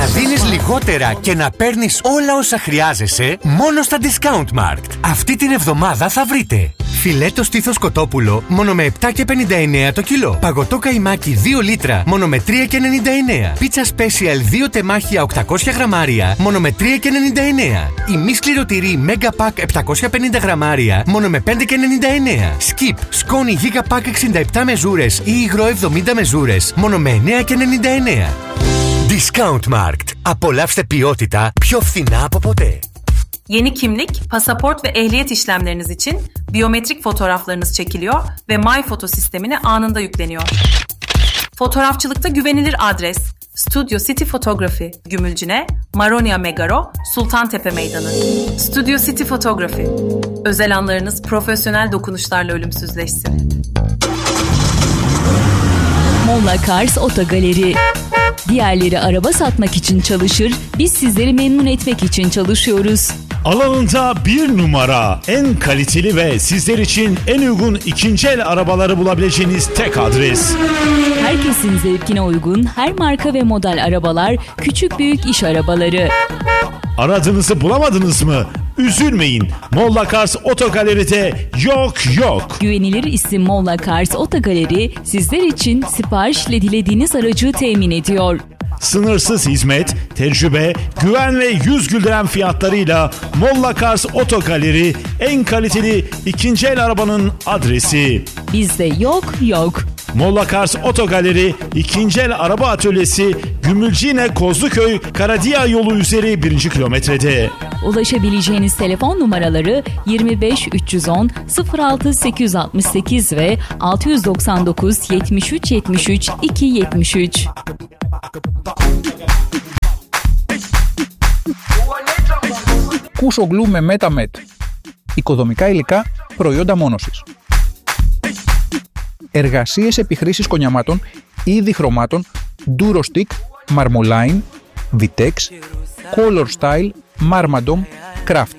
Να δίνεις λιγότερα και να παίρνεις όλα όσα χρειάζεσαι μόνο στα Discount Markt. Αυτή την εβδομάδα θα βρείτε φιλέτο στήθος κοτόπουλο μόνο με 7,59 το κιλό. Παγωτό καϊμάκι 2 λίτρα μόνο με 3,99. Πίτσα Special 2 τεμάχια 800 γραμμάρια μόνο με 3,99. Η μη σκληρωτηρή Mega Pack 750 γραμμάρια μόνο με 5,99. Skip σκόνη Giga Pack 67 μεζούρες ή υγρό 70 μεζούρες μόνο με 9,99. Discount Markt. Απολαύστε ποιότητα πιο φθηνά από ποτέ. Yeni kimlik, pasaport ve ehliyet işlemleriniz için biyometrik fotoğraflarınız çekiliyor ve MyPhoto sistemine anında yükleniyor. Fotoğrafçılıkta güvenilir adres Studio City Photography, Gümülcine, Maronia Megaro, Sultantepe Meydanı. Studio City Photography. Özel anlarınız profesyonel dokunuşlarla ölümsüzleşsin. Molla Cars Otogaleri. Diğerleri araba satmak için çalışır, biz sizleri memnun etmek için çalışıyoruz. Alanında bir numara, en kaliteli ve sizler için en uygun ikinci el arabaları bulabileceğiniz tek adres. Herkesin zevkine uygun her marka ve model arabalar, küçük büyük iş arabaları. Aradığınızı bulamadınız mı? Üzülmeyin. Molla Cars Otogaleri'de yok. Güvenilir isim Molla Cars Otogaleri sizler için siparişle dilediğiniz aracı temin ediyor. Sınırsız hizmet, tecrübe, güven ve yüz güldüren fiyatlarıyla Molla Cars Otogaleri en kaliteli ikinci el arabanın adresi. Bizde yok. Molla Cars Otogaleri ikinci el araba atölyesi Gümülcine Kozluköy Karadiya yolu üzeri 1. kilometrede. Ulaşabileceğiniz telefon numaraları 25 310 06 868 ve 699 73 73 273. Κούσο γλου με MetaMed. Οικοδομικά υλικά, προϊόντα μόνωσης. Εργασίες επιχρήσης κονιαμάτων, είδη χρωμάτων, Durostick, Marmoline, Vitex, Color Style, Marmadom, Craft.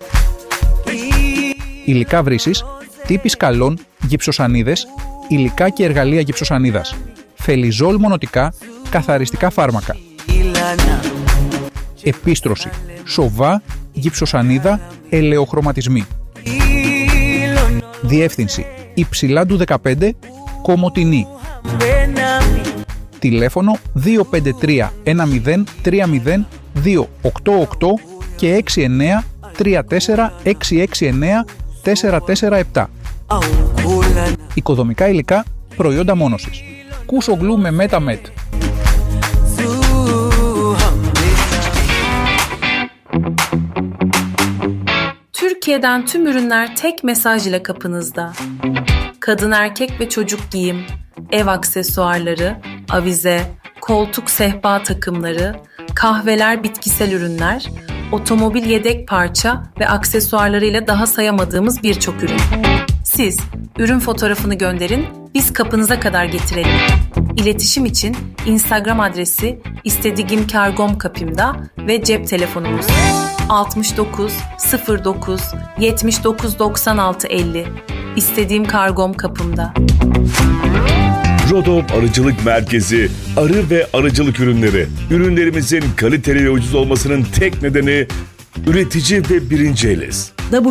Υλικά βρύσης, τύποι σκαλών, γυψοσανίδες, υλικά και εργαλεία γυψοσανίδας. Φελιζόλ μονοτικά, καθαριστικά φάρμακα. Επίστρωση, σοβά, γυψοσανίδα, ελαιοχρωματισμοί. Διεύθυνση, Υψηλάντου 15, Κομοτηνή. Τηλέφωνο 253 10 30 288 και 69 34 669 447. Οικοδομικά υλικά, προϊόντα mόνωσης. Κούσο γλου με MetaMed. Türkiye'den tüm ürünler tek mesaj ile kapınızda. Kadın, erkek ve çocuk giyim, ev aksesuarları, avize, koltuk sehpa takımları, kahveler, bitkisel ürünler, otomobil yedek parça ve aksesuarlarıyla daha sayamadığımız birçok ürün. Siz ürün fotoğrafını gönderin, biz kapınıza kadar getirelim. İletişim için Instagram adresi istedigimkargom.kapimda ve cep telefonumuz 69 09 79 96 50. İstediğim kargom kapımda. Rodop Arıcılık Merkezi, arı ve arıcılık ürünleri. Ürünlerimizin kaliteli ve ucuz olmasının tek nedeni üretici ve birinci eliz.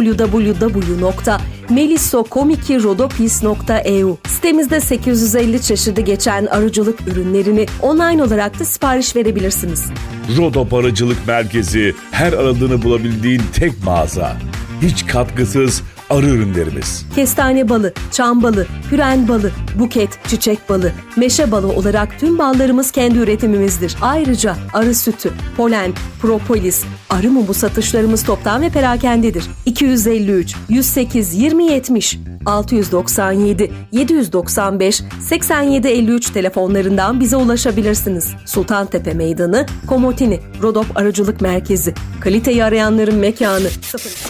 www.melissokomiki.rodopis.eu Sitemizde 850 çeşidi geçen arıcılık ürünlerini online olarak da sipariş verebilirsiniz. Rodop Arıcılık Merkezi, her aradığını bulabildiğin tek mağaza. Hiç katkısız arı ürünlerimiz. Kestane balı, çam balı, püren balı, buket, çiçek balı, meşe balı olarak tüm ballarımız kendi üretimimizdir. Ayrıca arı sütü, polen, propolis, arı mumu satışlarımız toptan ve perakendedir. 253 108 20 70 697 795 87 53 telefonlarından bize ulaşabilirsiniz. Sultantepe Meydanı, Komotini, Rodop Arıcılık Merkezi. Kaliteyi arayanların mekanı.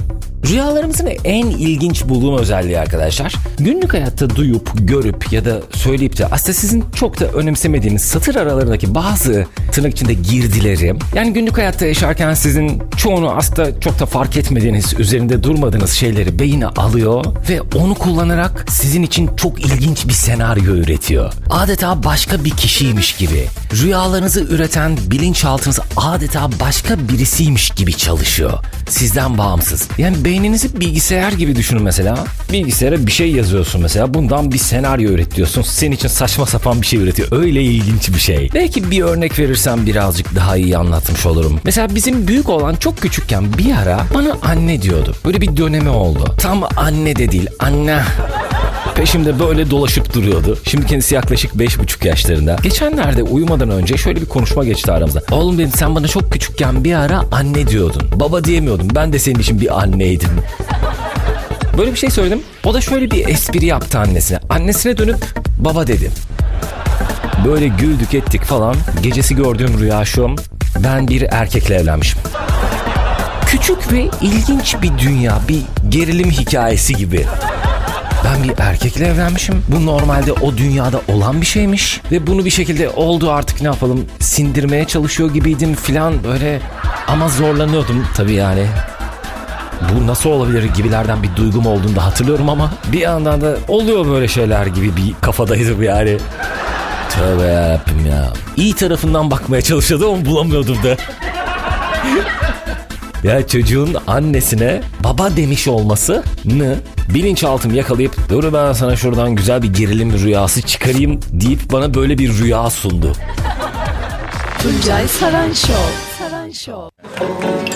Rüyalarımızın en ilginç bulduğum özelliği arkadaşlar, günlük hayatta duyup, görüp ya da söyleyip de aslında sizin çok da önemsemediğiniz satır aralarındaki bazı tırnak içinde girdileri, yani günlük hayatta yaşarken sizin çoğunu aslında çok da fark etmediğiniz, üzerinde durmadığınız şeyleri beyine alıyor ve onu kullanarak sizin için çok ilginç bir senaryo üretiyor. Adeta başka bir kişiymiş gibi. Rüyalarınızı üreten bilinçaltınız adeta başka birisiymiş gibi çalışıyor. Sizden bağımsız. Yani beyninizi bilgisayar gibi düşünün mesela. Bilgisayara bir şey yazıyorsun mesela. Bundan bir senaryo üretiyorsun. Senin için saçma sapan bir şey üretiyor. Öyle ilginç bir şey. Belki bir örnek verirsem birazcık daha iyi anlatmış olurum. Mesela bizim büyük olan çok küçükken bir ara bana anne diyordu. Böyle bir dönemi oldu. Tam anne de değil, anne. Peşimde böyle dolaşıp duruyordu. Şimdi kendisi yaklaşık 5,5 yaşlarında. Geçenlerde uyumadan önce şöyle bir konuşma geçti aramızda. Oğlum dedim, sen bana çok küçükken bir ara anne diyordun. Baba diyemiyordum. Ben de senin için bir anneydim. Böyle bir şey söyledim. O da şöyle bir espri yaptı annesine. Annesine dönüp baba dedi. Böyle güldük ettik falan. Gecesi gördüğüm rüya şu. Ben bir erkekle evlenmişim. Küçük ve ilginç bir dünya. Bir gerilim hikayesi gibi. Ben bir erkekle evlenmişim. Bu normalde o dünyada olan bir şeymiş. Ve bunu bir şekilde oldu, artık ne yapalım, sindirmeye çalışıyor gibiydim filan böyle. Ama zorlanıyordum tabii yani. Bu nasıl olabilir gibilerden bir duygum olduğunu da hatırlıyorum ama bir yandan da oluyor böyle şeyler gibi bir kafadaydım yani. Tövbe yarabbim ya. İyi tarafından bakmaya çalışıyordum ama bulamıyordum da. Ya çocuğun annesine baba demiş olmasını bilinçaltım yakalayıp dur ben sana şuradan güzel bir gerilim rüyası çıkarayım deyip bana böyle bir rüya sundu. Tuncay Saran Show.